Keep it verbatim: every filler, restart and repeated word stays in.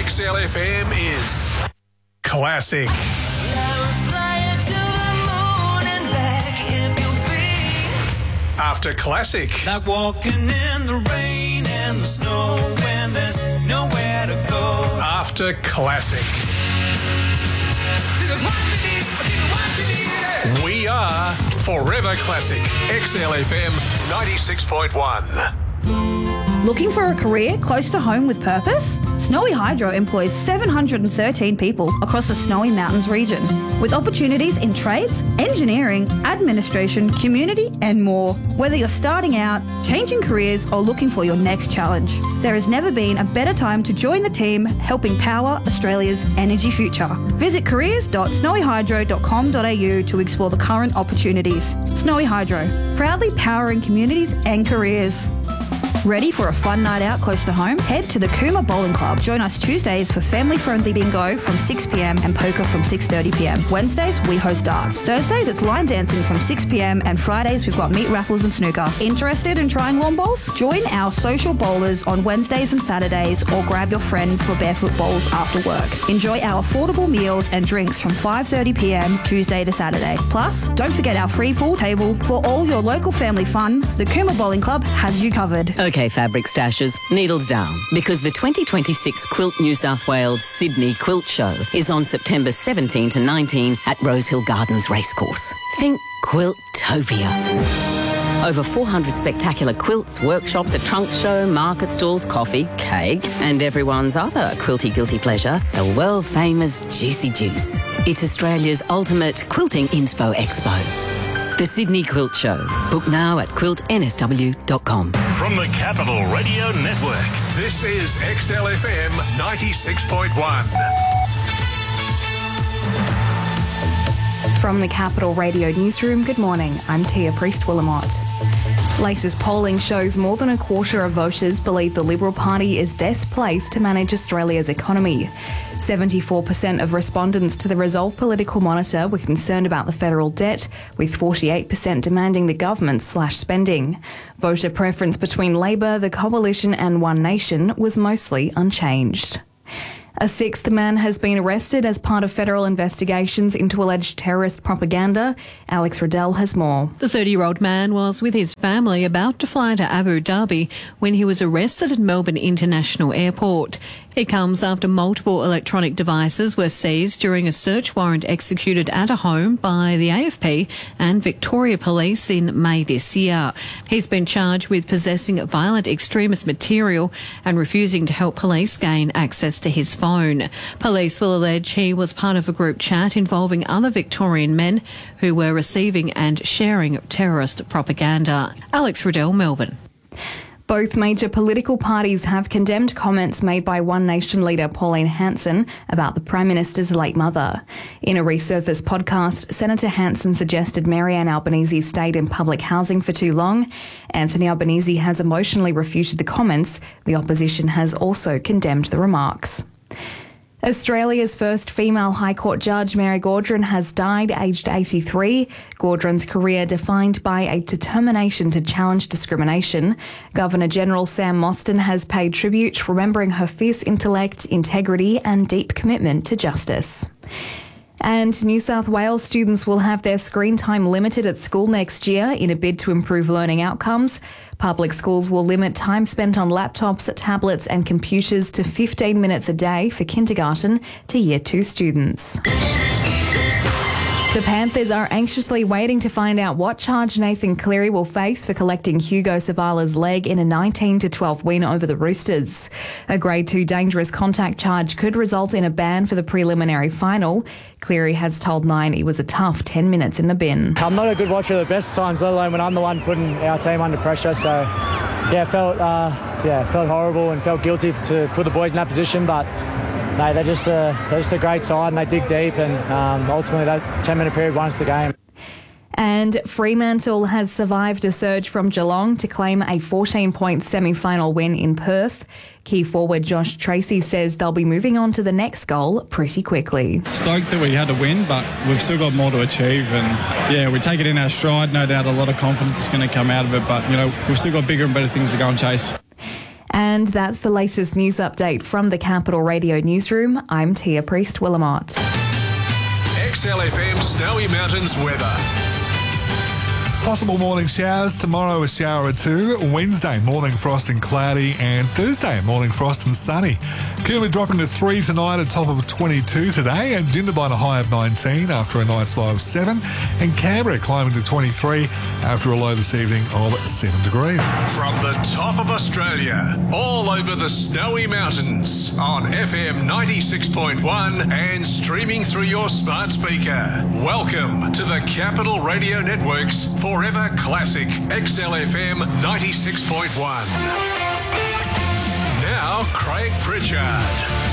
X L F M is classic. After classic. Like walking in the rain and the snow when there's nowhere to go. After classic. We are Forever Classic. X L F M ninety-six point one. Looking for a career close to home with purpose? Snowy Hydro employs seven hundred thirteen people across the Snowy Mountains region, with opportunities in trades, engineering, administration, community and more. Whether you're starting out, changing careers or looking for your next challenge, there has never been a better time to join the team helping power Australia's energy future. Visit careers dot snowy hydro dot com dot a u to explore the current opportunities. Snowy Hydro, proudly powering communities and careers. Ready for a fun night out close to home? Head to the Cooma Bowling Club. Join us Tuesdays for family-friendly bingo from six p m and poker from six thirty p m. Wednesdays, we host darts. Thursdays, it's line dancing from six p m and Fridays, we've got meat raffles and snooker. Interested in trying lawn bowls? Join our social bowlers on Wednesdays and Saturdays or grab your friends for barefoot bowls after work. Enjoy our affordable meals and drinks from five thirty p m Tuesday to Saturday. Plus, don't forget our free pool table. For all your local family fun, the Cooma Bowling Club has you covered. Okay, fabric stashers, needles down, because the twenty twenty-six Quilt New South Wales Sydney Quilt Show is on September seventeenth to nineteenth at Rosehill Gardens Racecourse. Think Quiltopia. Over four hundred spectacular quilts, workshops, a trunk show, market stalls, coffee, cake, and everyone's other quilty guilty pleasure, the world-famous Juicy Juice. It's Australia's ultimate quilting inspo expo. The Sydney Quilt Show. Book now at quilt n s w dot com. From the Capital Radio Network, this is X L F M ninety-six point one. From the Capital Radio Newsroom, good morning. I'm Tia Priest-Willamot. Latest polling shows more than a quarter of voters believe the Liberal Party is best placed to manage Australia's economy. seventy-four percent of respondents to the Resolve Political Monitor were concerned about the federal debt, with forty-eight percent demanding the government slash spending. Voter preference between Labor, the Coalition and One Nation was mostly unchanged. A sixth man has been arrested as part of federal investigations into alleged terrorist propaganda. Alex Riddell has more. The thirty-year-old man was with his family about to fly to Abu Dhabi when he was arrested at Melbourne International Airport. It comes after multiple electronic devices were seized during a search warrant executed at a home by the A F P and Victoria Police in May this year. He's been charged with possessing violent extremist material and refusing to help police gain access to his phone. Police will allege he was part of a group chat involving other Victorian men who were receiving and sharing terrorist propaganda. Alex Riddell, Melbourne. Both major political parties have condemned comments made by One Nation leader Pauline Hanson about the Prime Minister's late mother. In a resurfaced podcast, Senator Hanson suggested Marianne Albanese stayed in public housing for too long. Anthony Albanese has emotionally refuted the comments. The opposition has also condemned the remarks. Australia's first female High Court judge, Mary Gaudron, has died aged eighty-three. Gaudron's career defined by a determination to challenge discrimination. Governor-General Sam Mostyn has paid tribute, remembering her fierce intellect, integrity and deep commitment to justice. And New South Wales students will have their screen time limited at school next year in a bid to improve learning outcomes. Public schools will limit time spent on laptops, tablets and computers to fifteen minutes a day for kindergarten to year two students. The Panthers are anxiously waiting to find out what charge Nathan Cleary will face for collecting Hugo Savala's leg in a nineteen to twelve win over the Roosters. A Grade two dangerous contact charge could result in a ban for the preliminary final. Cleary has told Nine it was a tough ten minutes in the bin. I'm not a good watcher of the best times, let alone when I'm the one putting our team under pressure. So, yeah, felt uh, yeah felt horrible and felt guilty to put the boys in that position, but. Mate, they're just, a, they're just a great side and they dig deep and um, ultimately that ten-minute period won us the game. And Fremantle has survived a surge from Geelong to claim a fourteen-point semi-final win in Perth. Key forward Josh Tracy says they'll be moving on to the next goal pretty quickly. Stoked that we had to win, but we've still got more to achieve. And, yeah, we take it in our stride. No doubt a lot of confidence is going to come out of it, but, you know, we've still got bigger and better things to go and chase. And that's the latest news update from the Capital Radio newsroom. I'm Tia Priest-Willamot. X L F M Snowy Mountains weather. Possible morning showers. Tomorrow a shower or two. Wednesday, morning frost and cloudy. And Thursday, morning frost and sunny. Coombe dropping to three tonight, a top of twenty-two today. And Jindabyne a high of nineteen after a night's low of seven. And Canberra climbing to twenty-three after a low this evening of seven degrees. From the top of Australia, all over the Snowy Mountains, on F M ninety-six point one and streaming through your smart speaker. Welcome to the Capital Radio Network's Forever Classic X L F M ninety-six point one. Now, Craig Pritchard.